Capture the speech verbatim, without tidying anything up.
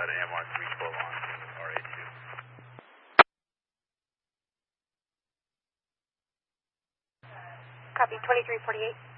to M R three twelve on R A two. Copy, twenty-three forty-eight.